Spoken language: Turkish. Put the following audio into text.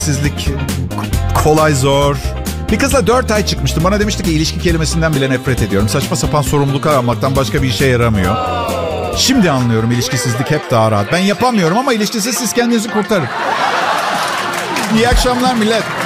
İlişkisizlik kolay zor. Bir kızla 4 ay çıkmıştım. Bana demişti ki ilişki kelimesinden bile nefret ediyorum. Saçma sapan sorumluluklar almaktan başka bir işe yaramıyor. Şimdi anlıyorum, ilişkisizlik hep daha rahat. Ben yapamıyorum ama ilişkisiz siz kendinizi kurtarın. İyi akşamlar millet.